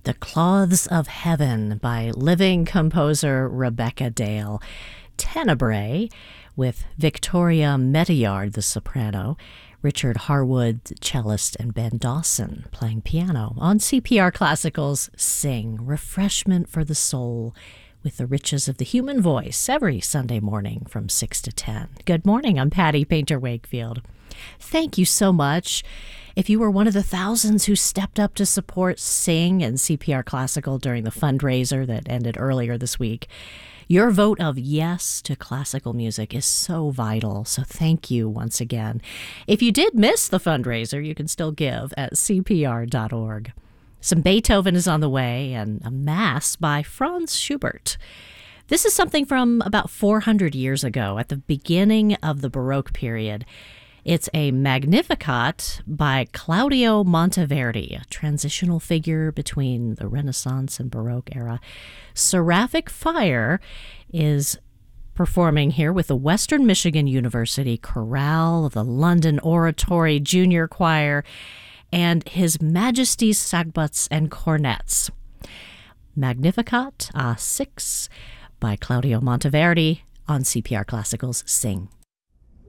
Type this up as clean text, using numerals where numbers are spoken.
The Cloths of Heaven by living composer Rebecca Dale. Tenebrae with Victoria Metayard, the soprano, Richard Harwood, cellist, and Ben Dawson playing piano on CPR Classical's Sing, Refreshment for the Soul, with the riches of the human voice every Sunday morning from 6 to 10. Good morning, I'm Patty Painter Wakefield. Thank you so much. If you were one of the thousands who stepped up to support Sing and CPR Classical during the fundraiser that ended earlier this week, your vote of yes to classical music is so vital, so thank you once again. If you did miss the fundraiser, you can still give at cpr.org. Some Beethoven is on the way, and a Mass by Franz Schubert. This is something from about 400 years ago, at the beginning of the Baroque period. It's a Magnificat by Claudio Monteverdi, a transitional figure between the Renaissance and Baroque era. Seraphic Fire is performing here with the Western Michigan University Chorale, the London Oratory Junior Choir, and His Majesty's Sagbutts and Cornets. Magnificat A6 by Claudio Monteverdi on CPR Classical's Sing.